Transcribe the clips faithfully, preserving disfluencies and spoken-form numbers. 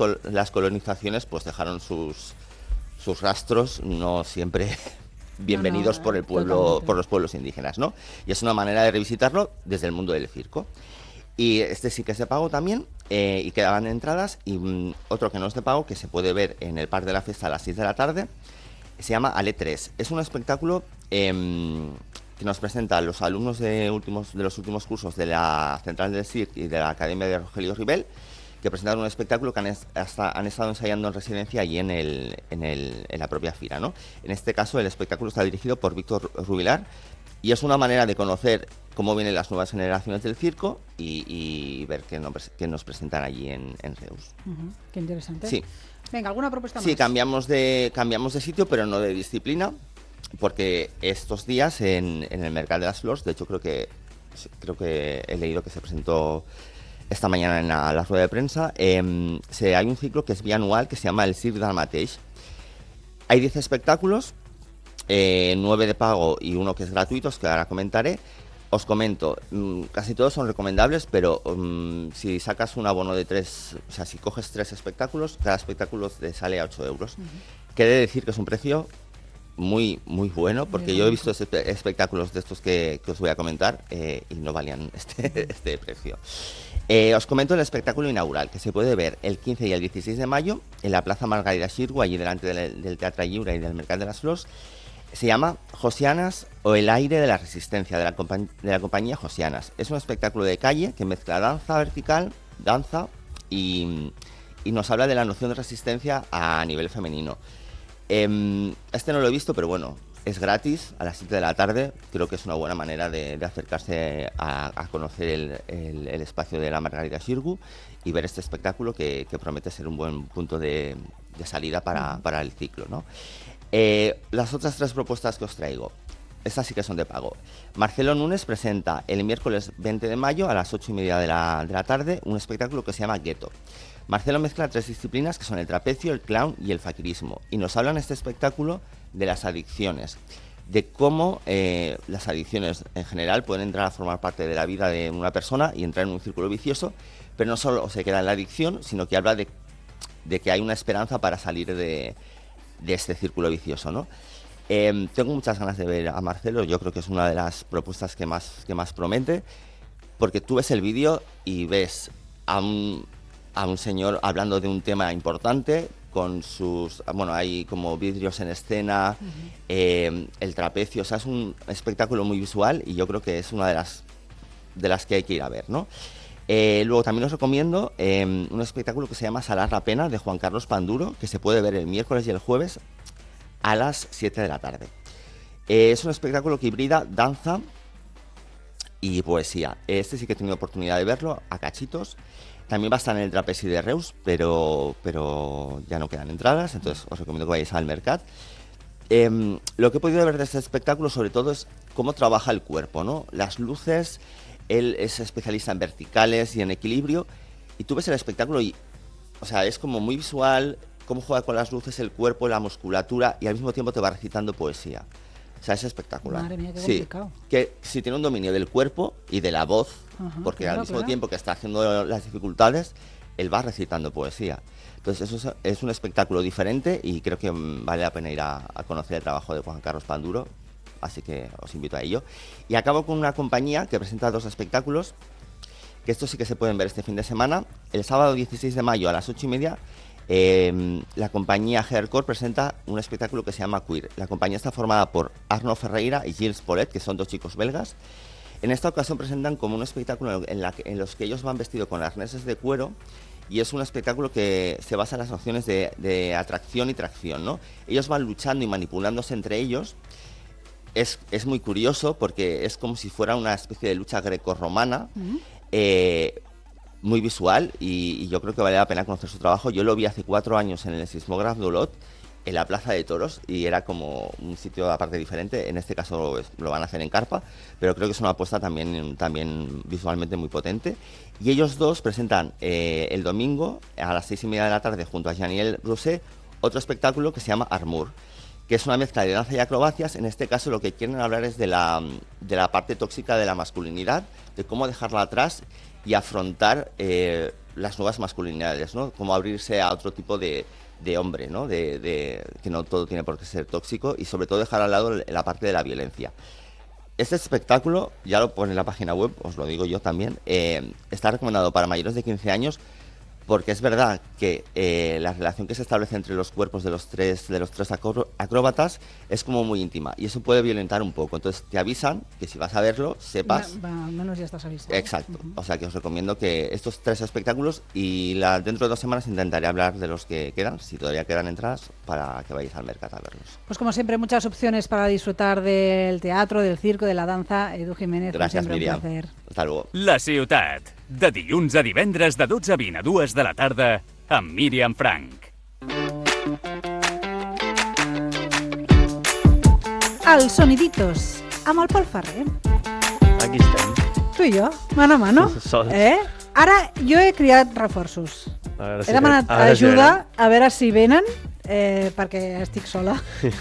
col las colonizaciones pues dejaron sus, sus rastros, no siempre bienvenidos no, no, por el pueblo, totalmente. por los pueblos indígenas, ¿no? Y es una manera de revisitarlo desde el mundo del circo. Y este sí que es de pago también, eh, y quedaban entradas, y mm, otro que no es de pago, que se puede ver en el Parque de la Fiesta a las seis de la tarde, se llama Ale tres. Es un espectáculo eh, que nos presenta a los alumnos de, últimos, de los últimos cursos de la Central del C I R y de la Academia de Rogelio Ribel, que presentaron un espectáculo que han, es, hasta, han estado ensayando en residencia allí en, el, en, el, en la propia Fira, ¿no? En este caso el espectáculo está dirigido por Víctor Rubilar, y es una manera de conocer cómo vienen las nuevas generaciones del circo y, y ver qué nos, qué nos presentan allí en, en Reus. Uh-huh. Qué interesante. Sí. Venga, ¿alguna propuesta más? Sí, cambiamos de, cambiamos de sitio, pero no de disciplina, porque estos días en, en el Mercat de las Flors, de hecho creo que, creo que he leído que se presentó esta mañana en la, la rueda de prensa, eh, se, hay un ciclo que es bianual que se llama el Cirque del Mateix. Hay diez espectáculos, eh, nueve de pago y uno que es gratuito, que ahora comentaré. Os comento, mmm, casi todos son recomendables, pero mmm, si sacas un abono de tres, o sea, si coges tres espectáculos, cada espectáculo te sale a ocho euros. Uh-huh. Quiere decir que es un precio muy, muy bueno, porque muy yo he visto espe espectáculos de estos que, que os voy a comentar eh, y no valían este, uh-huh. este precio. Eh, os comento el espectáculo inaugural, que se puede ver el quince y el dieciséis de mayo en la Plaza Margarida Xirgu, allí delante del, del Teatre Lliure y del Mercat de las Flors. Se llama Josianas o el aire de la resistencia, de la, de la compañía Josianas. Es un espectáculo de calle que mezcla danza vertical, danza y, y nos habla de la noción de resistencia a nivel femenino. Eh, este no lo he visto, pero bueno, es gratis a las siete de la tarde. Creo que es una buena manera de, de acercarse a, a conocer el, el, el espacio de la Margarida Xirgu y ver este espectáculo que, que promete ser un buen punto de, de salida para, para el ciclo, ¿no? Eh, las otras tres propuestas que os traigo, estas sí que son de pago. Marcelo Núñez presenta el miércoles veinte de mayo a las ocho y media de la, de la tarde un espectáculo que se llama Gueto. Marcelo mezcla tres disciplinas que son el trapecio, el clown y el faquirismo, y nos habla en este espectáculo de las adicciones, de cómo eh, las adicciones en general pueden entrar a formar parte de la vida de una persona y entrar en un círculo vicioso, pero no solo se queda en la adicción, sino que habla de, de que hay una esperanza para salir de... de este círculo vicioso, ¿no? Eh, tengo muchas ganas de ver a Marcelo, yo creo que es una de las propuestas que más, que más promete, porque tú ves el vídeo y ves a un, a un señor hablando de un tema importante, con sus, bueno, hay como vidrios en escena, uh-huh. eh, el trapecio, o sea, es un espectáculo muy visual y yo creo que es una de las, de las que hay que ir a ver, ¿no? Eh, luego también os recomiendo eh, un espectáculo que se llama Salar la Pena, de Juan Carlos Panduro, que se puede ver el miércoles y el jueves a las siete de la tarde. Eh, es un espectáculo que hibrida danza y poesía. Este sí que he tenido oportunidad de verlo a cachitos. También va a estar en el Trapezi de Reus, pero, pero ya no quedan entradas, entonces os recomiendo que vayáis al Mercat. Eh, lo que he podido ver de este espectáculo sobre todo es cómo trabaja el cuerpo, ¿no? Las luces. Él es especialista en verticales y en equilibrio, y tú ves el espectáculo y, o sea, es como muy visual, cómo juega con las luces, el cuerpo, la musculatura, y al mismo tiempo te va recitando poesía. O sea, es espectacular. Madre mía, qué sí, complicado. Que si tiene un dominio del cuerpo y de la voz, ajá, porque claro, al mismo claro. tiempo que está haciendo las dificultades, él va recitando poesía. Entonces, eso es, es un espectáculo diferente y creo que vale la pena ir a, a conocer el trabajo de Juan Carlos Panduro. Así que os invito a ello. Y acabo con una compañía que presenta dos espectáculos, que estos sí que se pueden ver este fin de semana. El sábado dieciséis de mayo a las ocho y media, eh, la compañía Haircore presenta un espectáculo que se llama Queer. La compañía está formada por Arno Ferreira y Gilles Polet, que son dos chicos belgas. En esta ocasión presentan como un espectáculo en, la que, en los que ellos van vestidos con arneses de cuero, y es un espectáculo que se basa en las nociones de, de atracción y tracción, ¿no? Ellos van luchando y manipulándose entre ellos. Es, es muy curioso porque es como si fuera una especie de lucha grecorromana, uh-huh. eh, muy visual, y, y yo creo que vale la pena conocer su trabajo. Yo lo vi hace cuatro años en el Sismógraf d'Olot, en la Plaza de Toros, y era como un sitio aparte diferente. En este caso es, lo van a hacer en carpa, pero creo que es una apuesta también, también visualmente muy potente. Y ellos dos presentan eh, el domingo a las seis y media de la tarde junto a Janiel Rousset otro espectáculo que se llama Armour, que es una mezcla de danza y acrobacias. En este caso lo que quieren hablar es de la, de la parte tóxica de la masculinidad, de cómo dejarla atrás y afrontar eh, las nuevas masculinidades, ¿no? Como abrirse a otro tipo de, de hombre, ¿no? De, de, que no todo tiene por qué ser tóxico y sobre todo dejar al lado la parte de la violencia. Este espectáculo, ya lo pone en la página web, os lo digo yo también, eh, está recomendado para mayores de quince años porque es verdad que eh, la relación que se establece entre los cuerpos de los tres, de los tres acro- acróbatas es como muy íntima y eso puede violentar un poco. Entonces te avisan que si vas a verlo, sepas... Va, va, al menos ya estás avisado. Exacto. Uh-huh. O sea que os recomiendo que estos tres espectáculos y la, dentro de dos semanas intentaré hablar de los que quedan, si todavía quedan entradas, para que vayáis al mercado a verlos. Pues como siempre, muchas opciones para disfrutar del teatro, del circo, de la danza. Edu Jiménez, Gràcies, como siempre, Míriam. un placer. Hasta luego. La ciutat, de dilluns a divendres de dotze a vint a dues de la tarda, amb Míriam Frank. Els Soniditos, amb el Pol Ferrer. Aquí estem. Tu i jo, mano a mano. Sols. Eh? Ara jo he criat reforços. A veure si He demanat a veure si ajuda venen. a veure si venen, eh, perquè estic sola.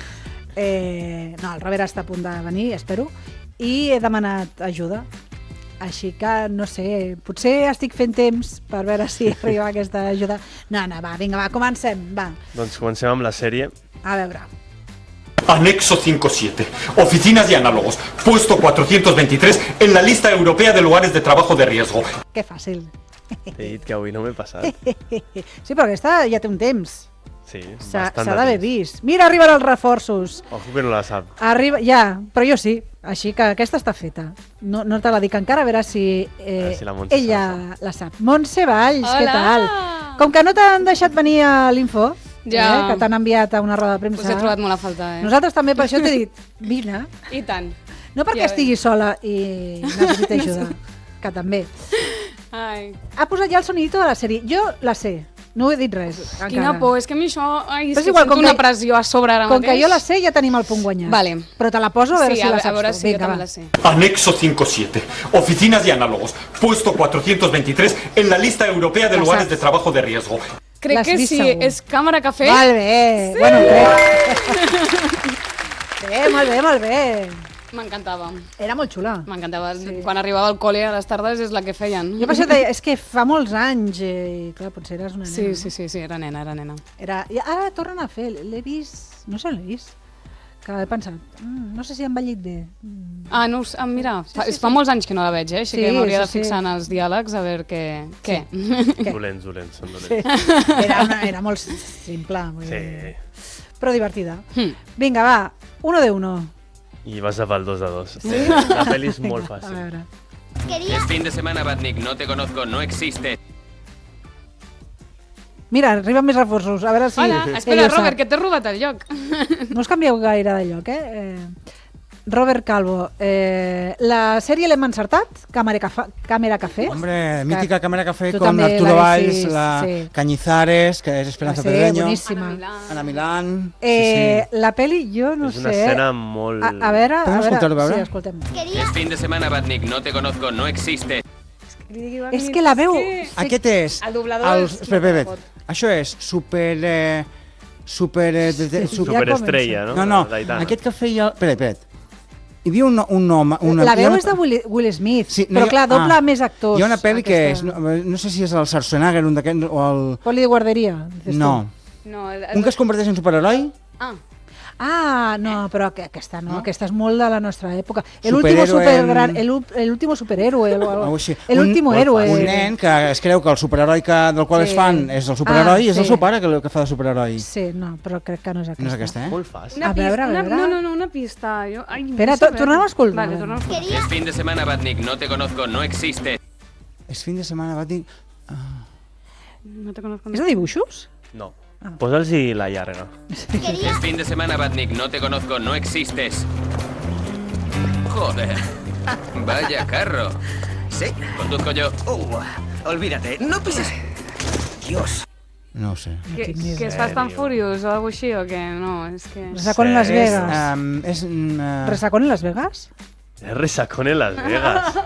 Eh, no, el Robert està a punt de venir, espero. I he demanat ajuda. Així que, no sé, potser estic fent temps per veure si arriba aquesta ajuda. No, no, va, vinga, va, comencem, va. Doncs comencem amb la sèrie. A veure. Anexo cinco siete. Oficinas y análogos. Puesto cuatrocientos veintitrés en la lista europea de lugares de trabajo de riesgo. Que fàcil. T'he dit que avui no m'he passat. Sí, però aquesta ja té un temps. Sí, S'ha bastant s'ha d'haver temps. vist. Mira, arriben els reforços. Ojo que no la sap. Arriba, ja, però jo sí. Així que aquesta està feta. No, no te la dic encara, a veure si, eh, A veure si la Montse ella la la sap. Montse Valls, què Hola! tal? Com que no t'han deixat venir a l'Info, Ja. eh, que t'han enviat a una roda de premsa, Us he trobat molt a faltar, eh? nosaltres també per això t'he dit, vine. I tant. No perquè Ja estigui sola i necessiti ajuda, que també. Ai, Ha posat ja el sonidito de la sèrie. Jo la sé, no he dit res encara. quina por, és que a mi això... Ai, és Però és que igual, sento com una que- pressió a sobre ara Com mateix. que jo la sé, ja tenim el punt guanyat. Vale. Però te la poso a veure Sí, si a, la a saps veure tu. si jo Vinga, també va. la sé. Anexo cinco siete. Oficinas y análogos. Puesto cuatrocientos veintitrés en la lista europea de La lugares saps. de trabajo de riesgo. Crec L'has que vist sí, segur. és càmera cafè. Molt bé, sí. Bueno, crec. Bé, molt bé, molt bé. M'encantava, Era molt xula. m'encantava. Sí. Quan arribava al col·le a les tardes és la que feien. Jo per això et deia, és que fa molts anys, eh, i clar, potser eres una nena. Sí, sí, sí, sí, era nena, era nena. Era, i ara tornen a fer, l'he vist, no sé on l'he vist, que he pensat, mm, no sé si ha envellit bé. Mm. Ah, no, ho sé, ah, mira, Sí, fa, sí, fa sí. molts anys que no la veig, eh? Així Sí, que m'hauria sí, de sí. fixar en els diàlegs a veure què... què? Què? Dolents, dolents, són Sí. dolents. Era, una, era molt simple, vull Sí. dir, però divertida. Hmm. Vinga, va, uno de uno. I vas a pel dos de dos. Sí. La pel·li és molt Vinga, a fàcil. veure. Es fin de semana, Batnik, no te conozco, no existe. Mira, arriben més reforços, a veure si... Hola, ell espera, ho sap. Robert, que t'he robat el lloc. No us canvieu gaire de lloc, eh? eh Robert Calvo, eh, la sèrie l'hem encertat? Càmera Café? Càmera Café? Hombre, mítica Cámara Café Tú con también Arturo la Valls, decís, la sí. Cañizares, que es Esperanza Sí, Pedreño, boníssima. Ana Milán. Eh, sí, sí. La peli, jo no És una sé... escena molt... A, a veure, a Podem veure... escoltar-ho, a veure? Sí, escoltem. Es fin de semana, Batnik, no te conozco, no existe. És que la veu... Aquest és... El doblador el- és- Espera, espera, espera. Això és super... Eh, super... Eh, de, de, Sí, super ja Superestrella, comença. no? no, no, D'Aitana. aquest que feia... Espera, espera. Hi havia un, un home... Una, La hi ha veu una- és de Will, Will Smith, Sí, però hi ha- clar, doble ah, més actors. Hi ha una pel·li que és... aquesta. No, no sé si és el Schwarzenegger, un d'aquests, o el... Poli de guarderia, dices No. tu. No, el, Un que es converteix en superheroi? Ah, Ah, no, però que, aquesta no, aquesta és molt de la nostra època. El Superhéroe último supergran, en- el, u- el último superhéroe, o algo, Algo així. el Un- último molt héroe. Un nen que es creu que el superheroi que, del qual Sí. es fan és el superheroi Ah, i és el sí. seu pare que, que fa de superheroi. Sí, no, però crec que no és aquesta. No és aquesta, eh? Molt fàcil. una A veure, a pista, veure. Una, no, no, no, una pista. Jo, ai, Espera, no sé to- res. tornem a escoltar. Vale, tornem a escoltar. Es fin de semana, Batnik, no te conozco, no existe. És fin de setmana, va dir... No te conozco. És de dibuixos? No. Ah. Posa'ls-hi la llarga. Es fin de semana, Batnik, no te conozco, no existes. Joder. Vaya carro. Sí. Conduzco yo. Uh, olvídate, no pises. Dios. No ho sé. Que, tinc ni que es fas tan furiós o alguna així o què? No, és que... Resacón en Las Sí. Vegas. Um, és... mm, Uh, ¿Resacón en Las Vegas? És resacón en Las Vegas.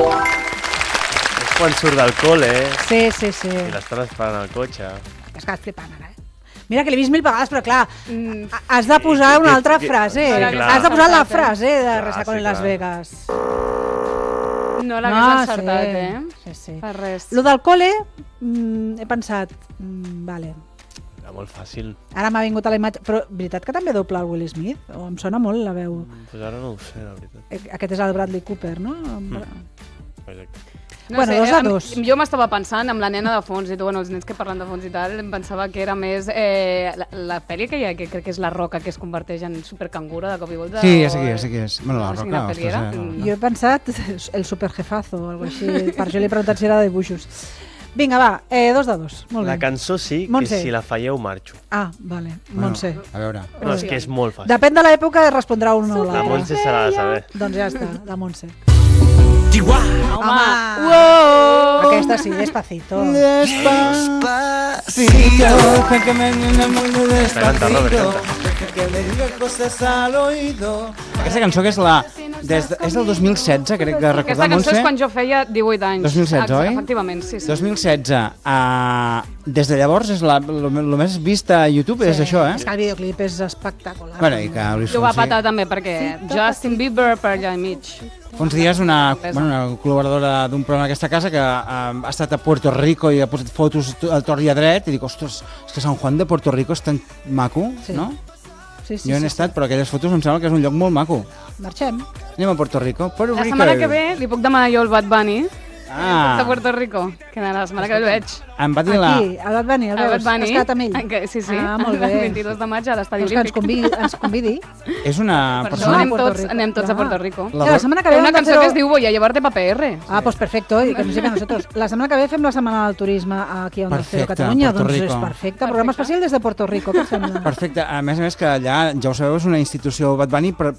És quan surt del col·le Sí, sí, sí. i l'estan esperant al cotxe. És que has flipant ara, eh? Mira que l'he vist mil vegades, però clar, Mm, ha- has de posar una que- altra que- frase. sí, clar. Has de posar la frase de Clar, Resacón sí, en Las clar. Vegas. No l'hagués No, encertat, sí, eh? sí, sí. Per res. Lo del col·le, mm, he pensat, mm, vale, Era molt fàcil. ara m'ha vingut a la imatge, però veritat que també dobla el Will Smith? O em sona molt la veu. Pues ara no ho sé, la veritat. Eh, Aquest és el Bradley Cooper, no? Mm. Exacte. No Bueno, sé, dos a em- dos. Jo m'estava pensant amb la nena de fons i tu, bueno, els nens que parlen de fons i tal, em pensava que era més eh, la, la pel·li que hi ha, que crec que és La Roca, que es converteix en supercangura de cop i volta. Sí, ja o- sé qui és, ja sé qui és. Bueno, La no sé Roca, quina pel·li ostres, era. eh, Mm. Jo he pensat el superjefazo o alguna cosa així. Per això li he preguntat si era de dibuixos. Vinga, va, eh, dos de dos. Molt La bé. cançó sí, que Montse. si la falleu marxo. Ah, vale, Bueno, Montse. a veure. No, és que és molt fàcil. Depèn de l'època, respondrà un o La l'altre. Montse se l'ha de saber. Doncs ja està, la Montse. Home, Home. Wow! Aquesta sí, despacito. Despacito, que me Canta, Robert, canta. que me diga cosas al oído. Aquesta cançó que és la... Des de, és del dos mil setze, crec que Aquesta recordar, cançó Montse. és quan jo feia divuit anys. dos mil setze, oi? Efectivament, sí, sí. dos mil setze. Uh, des de llavors és la, lo, lo més vist a YouTube, és això, eh? És que el videoclip és espectacular. Bueno, i que Luis I ho va Fonsi... patar també, perquè Justin Bieber per allà mig. Fa uns dies una, bueno, una col·laboradora d'un programa d'aquesta casa que um, ha estat a Puerto Rico i ha posat fotos al tor i a dret i dic, ostres, és que San Juan de Puerto Rico és tan maco, Sí. no? Sí, sí, Jo sí, n'he estat, però aquelles fotos em sembla que és un lloc molt maco. Marxem. Anem a Puerto Rico. Puerto La Rico. setmana que ve li puc demanar jo al Bad Bunny Ah. de Puerto Rico, que la setmana que ve el veig. Em va dir la... Aquí, el Bad Bunny, el El veus? Bad Bunny. Has quedat amb ell? Que, sí, sí. Ah, molt bé. El vint-i-dos de maig a l'Estadi Doncs que ens Olímpic. convidi. Ens convidi. És una Per això persona... anem Puerto tots, Rico. anem tots a Ah. Puerto Rico. La La, la setmana que ve Té una hem de cançó fer-ho- que es diu Voy a llevarte pa P R. Ah, doncs perfecto, i que nos lleve a nosotros. La setmana que ve fem la setmana del turisme aquí a Onda Cero Perfecte, Catalunya. Puerto Doncs Rico. és perfecte. Programa especial des de Puerto Rico, què et sembla? Perfecte. A més a més que allà, ja ho sabeu, és una institució Bad Bunny, però